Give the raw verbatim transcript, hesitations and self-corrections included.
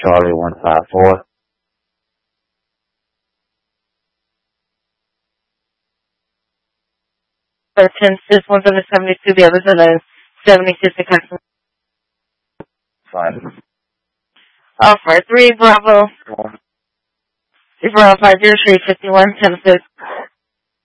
Charlie one five four. So ten six one seven seventy two. The others are the seventy six. Fine. Alpha three Bravo. Bravo five zero three fifty one ten six.